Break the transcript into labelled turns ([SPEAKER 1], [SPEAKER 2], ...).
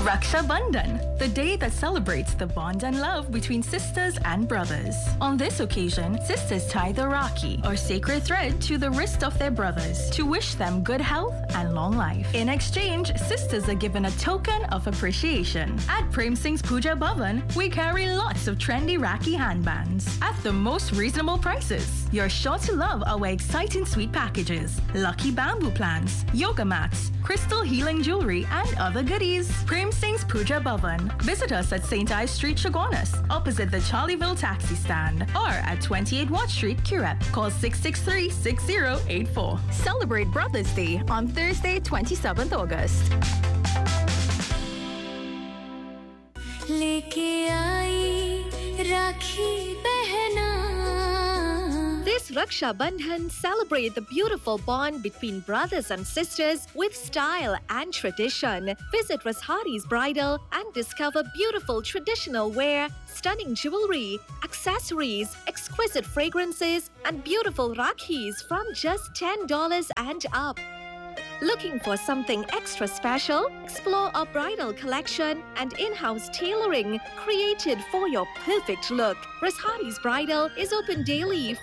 [SPEAKER 1] Raksha Bandhan, the day that celebrates the bond and love between sisters and brothers. On this occasion, sisters tie the Rakhi, or sacred thread, to the wrist of their brothers to wish them good health and long life. In exchange, sisters are given a token of appreciation. At Prem Singh's Puja Bhavan, we carry lots of trendy Rakhi handbands at the most reasonable prices. You're sure to love our exciting sweet packages, lucky bamboo plants, yoga mats, crystal healing jewelry, and other goodies. Prem Singh's Puja Bhavan. Visit us at St. Ives Street, Chaguanas, opposite the Charlieville taxi stand, or at 28 Watt Street, Curep. Call 663-6084. Celebrate Brothers Day on Thursday, 27th August.
[SPEAKER 2] लेके आई राखी बहना.
[SPEAKER 3] This Raksha Bandhan celebrate the beautiful bond between brothers and sisters with style and tradition. Visit Rashari's Bridal and discover beautiful traditional wear, stunning jewelry, accessories, exquisite fragrances, and beautiful Rakhis from just $10 and up. Looking for something extra special? Explore our bridal collection and in-house tailoring created for your perfect look. Rashari's Bridal is open daily